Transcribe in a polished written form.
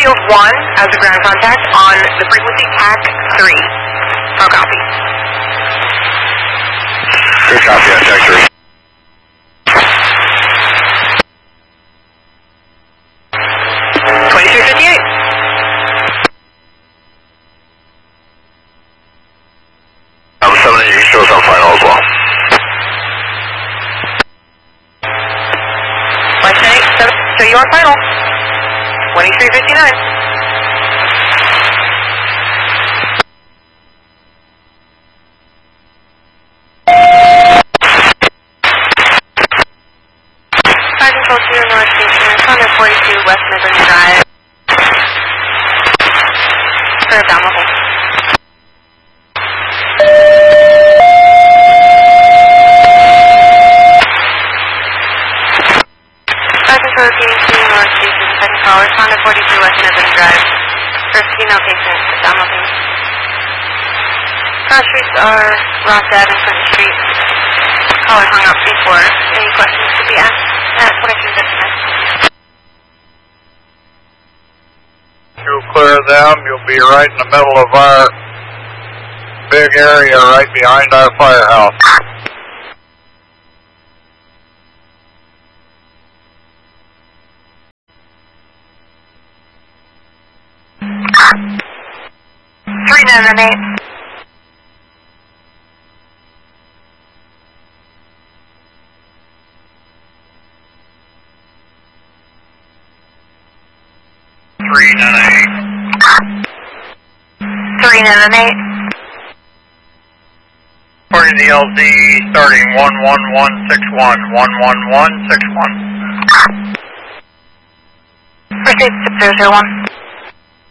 Field 1 as a ground contact on the frequency TAC 3. Oh, copy. Good copy on TAC 3. I'm 70, you can show us on final as well. Show you on final. 2359. Fire Control 2 North Station, Contact 42 West Midland Drive. For a download. Fire Control repeating 2 North Station, second caller, Contact 42 West Midland Drive. First female patient, downloading. Cross streets are Ross Ave and Clinton Street. Caller hung up before. Any questions to be asked at 2359? You'll clear them, you'll be right in the middle of our big area right behind our firehouse. Three 998. According to the LZ, starting 11161, 11161. Proceed 6001.